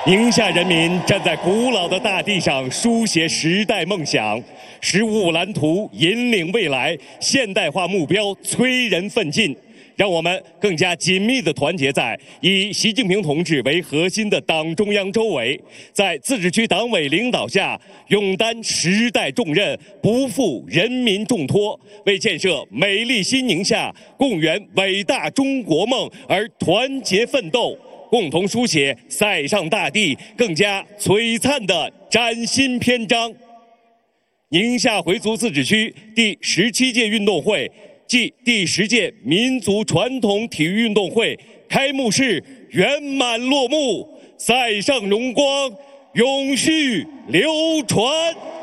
宁夏人民站在古老的大地上，书写时代梦想，十五五蓝图引领未来，现代化目标催人奋进。让我们更加紧密地团结在以习近平同志为核心的党中央周围，在自治区党委领导下，勇担时代重任，不负人民重托，为建设美丽新宁夏、共圆伟大中国梦而团结奋斗，共同书写塞上大地更加璀璨的崭新篇章。宁夏回族自治区第17届运动会暨第10届民族传统体育运动会开幕式圆满落幕，塞上荣光永续流传。